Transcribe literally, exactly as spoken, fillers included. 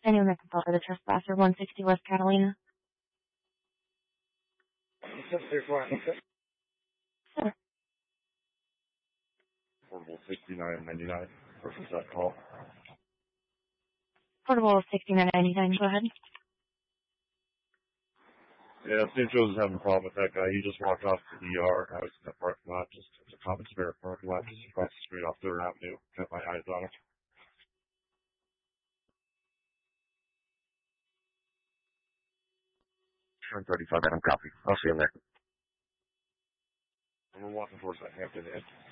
Anyone that can follow the trespasser, one sixty West Catalina. Sure. Portable sixty-nine ninety-nine. Versus that call. Portable sixty-nine ninety-nine, go ahead. Yeah, Saint Joe's is having a problem with that guy. He just walked off to the E R. I was in the parking lot, just the Common Spirit parking lot, just across the street off third Avenue. Got my eyes on it. Turn thirty-five, I don't copy. I'll see you there. And we're walking towards that Hampton Inn.